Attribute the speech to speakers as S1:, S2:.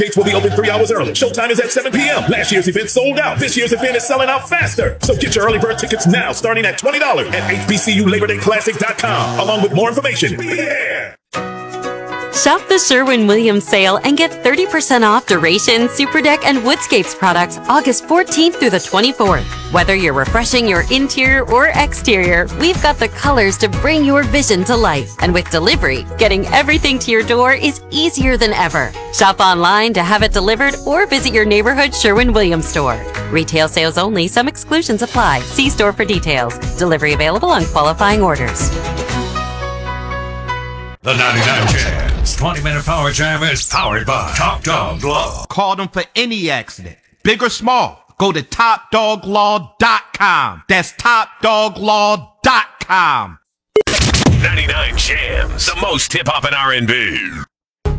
S1: Gates will be open 3 hours early. Showtime is at 7 p.m. Last year's event sold out. This year's event is selling out faster. So get your early bird tickets now, starting at $20 at HBCULaborDayClassic.com, along with more information. Be there.
S2: Shop the Sherwin-Williams sale and get 30% off Duration, Superdeck, and Woodscapes products August 14th through the 24th. Whether you're refreshing your interior or exterior, we've got the colors to bring your vision to life. And with delivery, getting everything to your door is easier than ever. Shop online to have it delivered or visit your neighborhood Sherwin-Williams store. Retail sales only. Some exclusions apply. See store for details. Delivery available on qualifying orders.
S3: The 99 Jams 20-minute power jam is powered by Top Dog Law.
S4: Call them for any accident, big or small. Go to TopDogLaw.com. That's TopDogLaw.com.
S3: 99 Jams, the most hip-hop and R&B.